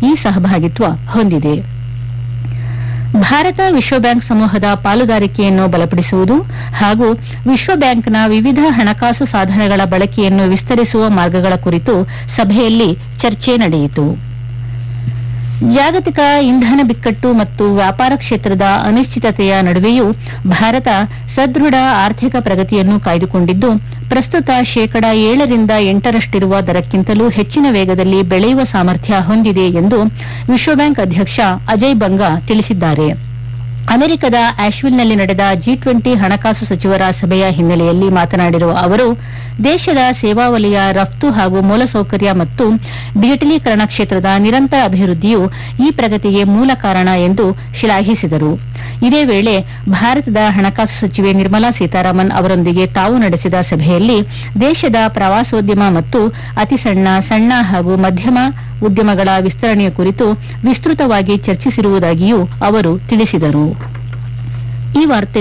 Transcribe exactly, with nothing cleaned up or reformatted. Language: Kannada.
ಈ ಸಹಭಾಗಿತ್ವ ಹೊಂದಿದೆ. ಭಾರತ ವಿಶ್ವ ಬ್ಯಾಂಕ್ ಸಮೂಹದ ಪಾಲುದಾರಿಕೆಯನ್ನು ಬಲಪಡಿಸುವುದು ಹಾಗೂ ವಿಶ್ವ ಬ್ಯಾಂಕ್ನ ವಿವಿಧ ಹಣಕಾಸು ಸಾಧನಗಳ ಬಳಕೆಯನ್ನು ವಿಸ್ತರಿಸುವ ಮಾರ್ಗಗಳ ಕುರಿತು ಸಭೆಯಲ್ಲಿ ಚರ್ಚೆ ನಡೆಯಿತು. ಜಾಗತಿಕ ಇಂಧನ ಬಿಕ್ಕಟ್ಟು ಮತ್ತು ವ್ಯಾಪಾರ ಕ್ಷೇತ್ರದ ಅನಿಶ್ಚಿತತೆಯ ನಡುವೆಯೂ ಭಾರತ ಸದೃಢ ಆರ್ಥಿಕ ಪ್ರಗತಿಯನ್ನು ಕಾಯ್ದುಕೊಂಡಿದ್ದು, ಪ್ರಸ್ತುತ ಶೇಕಡ ಏಳರಿಂದ ಎಂಟರಷ್ಟಿರುವ ದರಕ್ಕಿಂತಲೂ ಹೆಚ್ಚಿನ ವೇಗದಲ್ಲಿ ಬೆಳೆಯುವ ಸಾಮರ್ಥ್ಯ ಹೊಂದಿದೆ ಎಂದು ವಿಶ್ವ ಬ್ಯಾಂಕ್ ಅಧ್ಯಕ್ಷ ಅಜಯ್ ಬಂಗಾ ತಿಳಿಸಿದ್ದಾರೆ. ಅಮೆರಿಕದ ಆಶ್ವಿಲ್ನಲ್ಲಿ ನಡೆದ ಜಿ ಟ್ವೆಂಟಿ ಹಣಕಾಸು ಸಚಿವರ ಸಭೆಯ ಹಿನ್ನೆಲೆಯಲ್ಲಿ ಮಾತನಾಡಿರುವ ಅವರು, ದೇಶದ ಸೇವಾ ವಲಯ, ರಫ್ತು ಹಾಗೂ ಮೂಲಸೌಕರ್ಯ ಮತ್ತು ಡಿಜಿಟಲೀಕರಣ ಕ್ಷೇತ್ರದ ನಿರಂತರ ಅಭಿವೃದ್ಧಿಯು ಈ ಪ್ರಗತಿಗೆ ಮೂಲ ಕಾರಣ ಎಂದು ಶ್ಲಾಘಿಸಿದರು. ಇದೇ ವೇಳೆ ಭಾರತದ ಹಣಕಾಸು ಸಚಿವೆ ನಿರ್ಮಲಾ ಸೀತಾರಾಮನ್ ಅವರೊಂದಿಗೆ ತಾವು ನಡೆಸಿದ ಸಭೆಯಲ್ಲಿ ದೇಶದ ಪ್ರವಾಸೋದ್ಯಮ ಮತ್ತು ಅತಿಸಣ್ಣ, ಸಣ್ಣ ಹಾಗೂ ಮಧ್ಯಮ ಉದ್ಯಮಗಳ ವಿಸ್ತರಣೆಯ ಕುರಿತು ವಿಸ್ತೃತವಾಗಿ ಚರ್ಚಿಸಿರುವುದಾಗಿಯೂ ಅವರು ತಿಳಿಸಿದರು. ಈ ವಾರ್ತೆ